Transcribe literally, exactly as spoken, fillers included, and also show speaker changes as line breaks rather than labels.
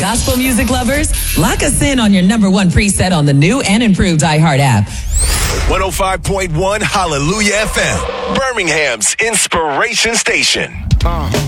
gospel music lovers, lock us in on your number one preset on the new and improved iHeart app.
one oh five point one Hallelujah F M, Birmingham's inspiration station.
Uh.